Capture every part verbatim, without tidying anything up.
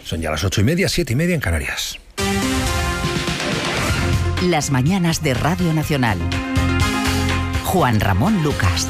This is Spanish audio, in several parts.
Son ya las ocho y media, siete y media en Canarias. Las mañanas de Radio Nacional. Juan Ramón Lucas.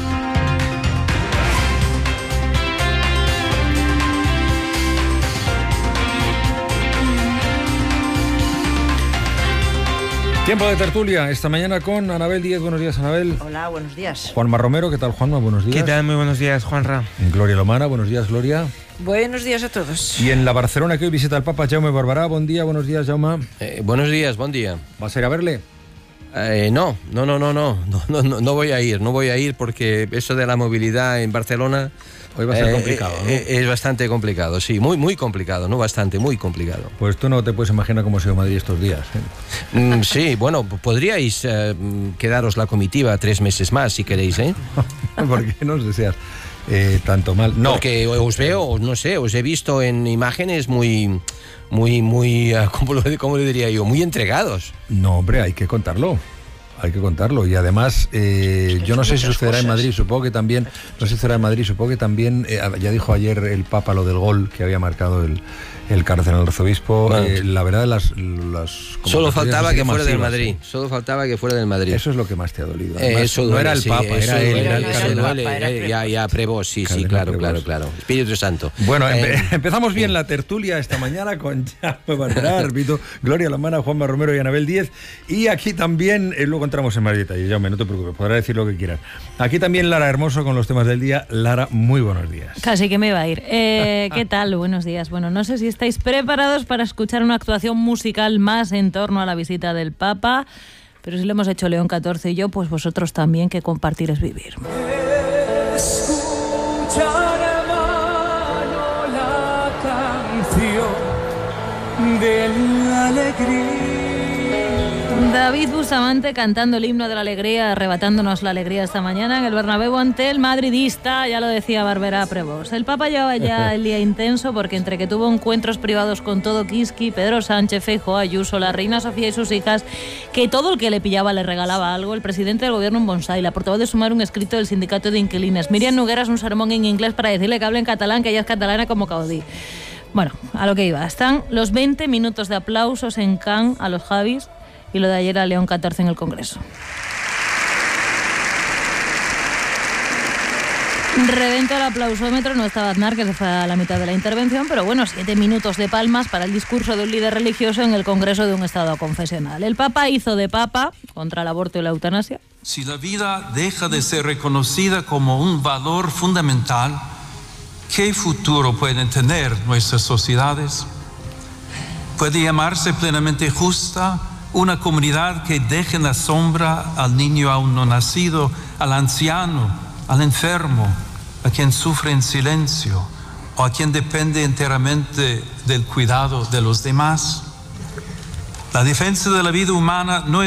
Tiempo de tertulia esta mañana con Anabel Díez. Buenos días, Anabel. Hola, buenos días. Juanma Romero, ¿qué tal, Juanma? Buenos días. ¿Qué tal? Muy buenos días, Juanra. Gloria Lomana, buenos días, Gloria. Buenos días a todos. Y en la Barcelona que hoy visita el Papa, Jaume Barbará. Buen día, buenos días, Jaume. Eh, buenos días, buen día. ¿Vas a ir a verle? Eh, no, no, no, no, no, no, no, no voy a ir, no voy a ir porque eso de la movilidad en Barcelona hoy va a ser eh, complicado, ¿no? eh, es bastante complicado, sí, muy, muy complicado, no bastante, muy complicado. Pues tú no te puedes imaginar cómo ha sido Madrid estos días, ¿eh? Mm, sí, bueno, podríais eh, quedaros la comitiva tres meses más si queréis, ¿eh? ¿Por qué nos deseas eh, tanto mal? No. Porque os veo, no sé, os he visto en imágenes muy, muy, muy, ¿cómo lo, cómo lo diría yo? Muy entregados. No, hombre, hay que contarlo. Hay que contarlo. Y además, eh, yo no sé si sucederá en Madrid, supongo que también, no sé si sucederá en Madrid, supongo que también, eh, ya dijo ayer el Papa lo del gol que había marcado el, el cardenal arzobispo. Bueno, eh, la verdad, las... las solo faltaba que fuera del Madrid, sí. Solo faltaba que fuera del Madrid. Eso es lo que más te ha dolido. Además, eh, eso duele, no era el sí, Papa, era él. Era el cardenal. Ya, ya, Prevos, sí, sí, claro, claro, claro. Espíritu Santo. Bueno, eh, empe empezamos bien la tertulia esta mañana con Jaume Barbará, repito, Gloria Lomana, Juanma Romero y Anabel Díez. Y aquí también, eh, luego entramos en más detalles. Jaume, no te preocupes, podrás decir lo que quieras. Aquí también Lara Hermoso con los temas del día. Lara, muy buenos días. Casi que me iba a ir. Eh, ¿Qué tal? Buenos días. Bueno, no sé si estáis preparados para escuchar una actuación musical más en torno a la visita del Papa, pero si lo hemos hecho León catorce y yo, pues vosotros también, que compartir es vivir. Escuchar, hermano, la canción de la alegría. David Bustamante cantando el himno de la alegría, arrebatándonos la alegría esta mañana en el Bernabéu ante el madridista, ya lo decía Barberá Prevos. El Papa llevaba ya el día intenso porque entre que tuvo encuentros privados con todo Kiski, Pedro Sánchez, Feijóo, Ayuso, la reina Sofía y sus hijas, que todo el que le pillaba le regalaba algo, el presidente del gobierno un bonsai, la portavoz de Sumar un escrito del sindicato de inquilinas, Miriam Nogueras un sermón en inglés para decirle que hable en catalán, que ella es catalana como Caudí. Bueno, a lo que iba. Están los veinte minutos de aplausos en Cannes a los Javis y lo de ayer a León catorce en el Congreso. Reventó el aplausómetro, no estaba Aznar, que se fue a la mitad de la intervención, pero bueno, siete minutos de palmas para el discurso de un líder religioso en el Congreso de un Estado confesional. El Papa hizo de Papa contra el aborto y la eutanasia. Si la vida deja de ser reconocida como un valor fundamental, ¿qué futuro pueden tener nuestras sociedades? ¿Puede llamarse plenamente justa una comunidad que deje en la sombra al niño aún no nacido, al anciano, al enfermo, a quien sufre en silencio o a quien depende enteramente del cuidado de los demás? La defensa de la vida humana no es